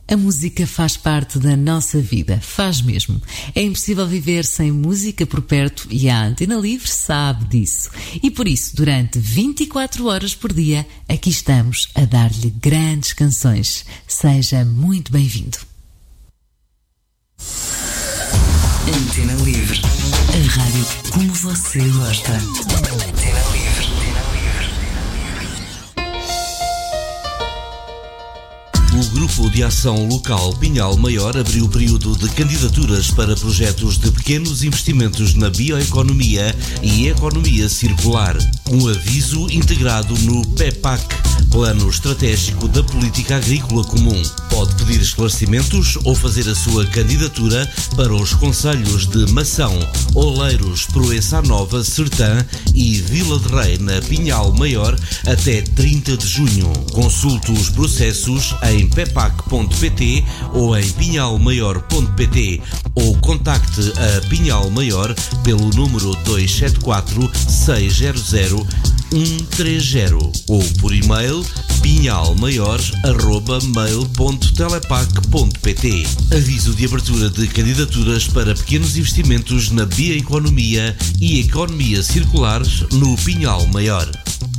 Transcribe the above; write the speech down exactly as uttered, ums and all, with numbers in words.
A música faz parte da nossa vida, faz mesmo. É impossível viver sem música por perto e a Antena Livre sabe disso. E por isso, durante vinte e quatro horas por dia, aqui estamos a dar-lhe grandes canções. Seja muito bem-vindo. Antena Livre. A rádio como você gosta. Antena Livre. O Grupo de Ação Local Pinhal Maior abriu o período de candidaturas para projetos de pequenos investimentos na bioeconomia e economia circular. Um aviso integrado no P E P A C, Plano Estratégico da Política Agrícola Comum. Pode pedir esclarecimentos ou fazer a sua candidatura para os concelhos de Mação, Oleiros, Proença Nova, Sertã e Vila de Rei, na Pinhal Maior, até trinta de junho. Consulte os processos em pepac ponto pt ou em pinhal maior ponto pt ou contacte a Pinhal Maior pelo número dois sete quatro, seis zero zero, um três zero ou por e-mail pinhalmaior arroba mail ponto telepac ponto pt. Aviso de abertura de candidaturas para pequenos investimentos na bioeconomia e economia circulares no Pinhal Maior.